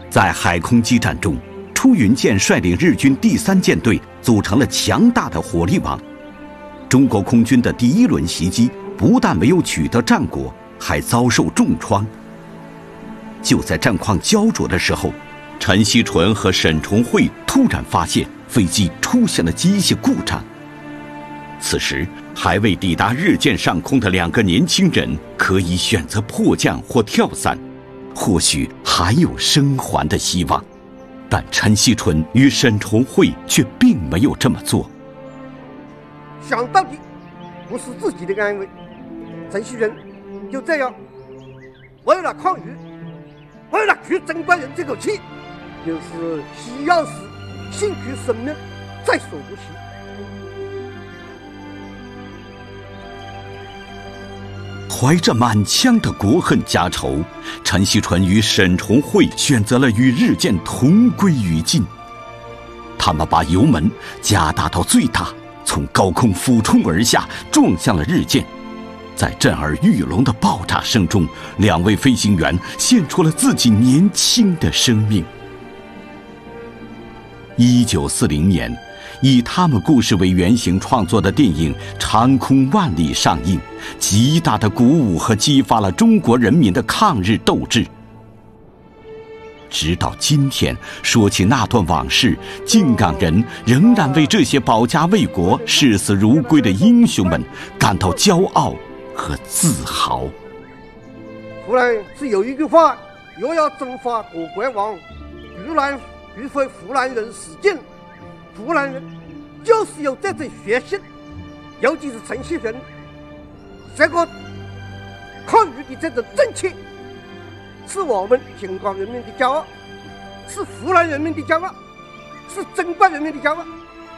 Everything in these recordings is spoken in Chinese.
在海空激战中，出云舰率领日军第3舰队组成了强大的火力网。中国空军的第1轮袭击不但没有取得战果，还遭受重创。就在战况焦灼的时候，陈锡纯和沈崇慧突然发现飞机出现了机械故障。此时还未抵达日舰上空的2个年轻人可以选择迫降或跳伞，或许还有生还的希望。但陈锡纯与沈崇慧却并没有这么做。 想到底不是自己的安危，陈锡纯就这样为了抗日，为了去争官人这口气，就是需要死，兴许生命在所不惜。 怀着满腔的国恨家仇，陈锡纯与沈崇慧选择了与日舰同归于尽。他们把油门加大到最大，从高空俯冲而下，撞向了日舰。在震耳欲聋的爆炸声中，2位飞行员献出了自己年轻的生命。1940年，以他们故事为原型创作的电影《长空万里》上映，极大的鼓舞和激发了中国人民的抗日斗志。直到今天，说起那段往事，靖港人仍然为这些保家卫国、视死如归的英雄们感到骄傲和自豪。 湖南是有一句话，若要征伐国国王，必非湖南人使劲。湖南人就是有这种血性，尤其是陈锡纯这个抗日的这种正气，是我们靖港人民的骄傲，是湖南人民的骄傲，是中国人民的骄傲。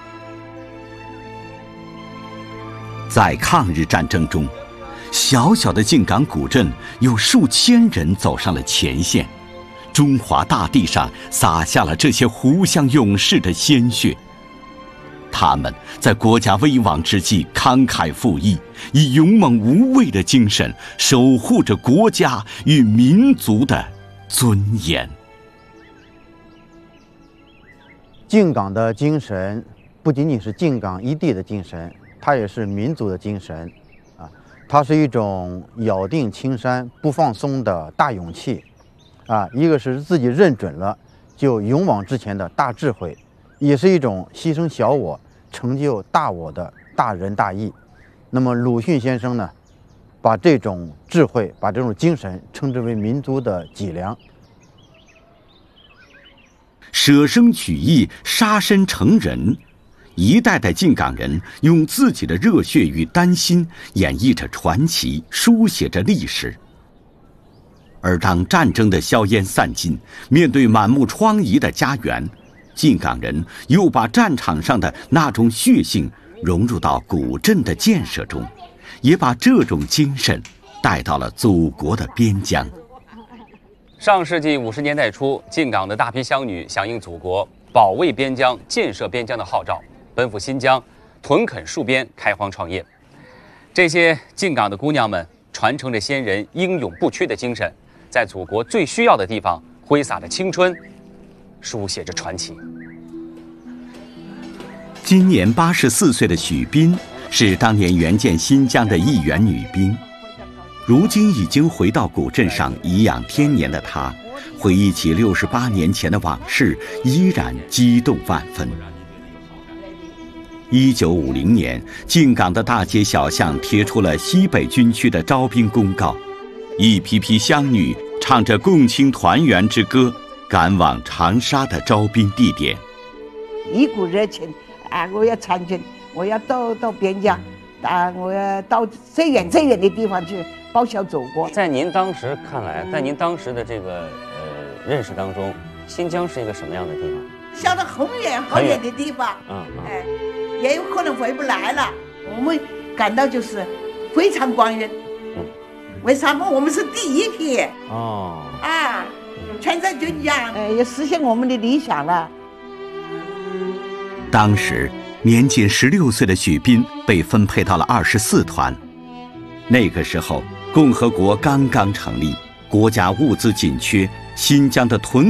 在抗日战争中，小小的靖港古镇有数千人走上了前线，中华大地上洒下了这些湖湘勇士的鲜血。他们在国家危亡之际慷慨赴义，以勇猛无畏的精神守护着国家与民族的尊严。 靖港的精神不仅仅是靖港一地的精神，它也是民族的精神啊！它是一种咬定青山不放松的大勇气啊！一个是自己认准了就勇往直前的大智慧，也是一种牺牲小我成就大我的大仁大义。那么鲁迅先生呢，把这种智慧，把这种精神称之为民族的脊梁。 舍生取义，杀身成仁，一代代靖港人用自己的热血与丹心演绎着传奇，书写着历史。而当战争的硝烟散尽，面对满目疮痍的家园，靖港人又把战场上的那种血性融入到古镇的建设中，也把这种精神带到了祖国的边疆。 上世纪50年代初，靖港的大批乡女响应祖国保卫边疆、建设边疆的号召，奔赴新疆，屯垦戍边，开荒创业。这些靖港的姑娘们传承着先人英勇不屈的精神，在祖国最需要的地方挥洒着青春，书写着传奇。 今年84岁的许斌是当年援建新疆的一员女兵，如今已经回到古镇上颐养天年的她，回忆起68年前的往事，依然激动万分。1950年，靖港的大街小巷贴出了西北军区的招兵公告，一批批乡女唱着共青团圆之歌，赶往长沙的招兵地点。 一股热情啊！我要参军，我要到边疆啊！我要到最远的地方去报效祖国。 在您当时看来，在您当时的这个认识当中，新疆是一个什么样的地方？ 晓得很远很远的地方，哎，也有可能回不来了。我们感到就是非常光荣。为什么我们是第一批？全在军疆，也实现我们的理想了。 当时年仅16岁的许斌被分配到了24团。那个时候，共和国刚刚成立，国家物资紧缺，新疆的屯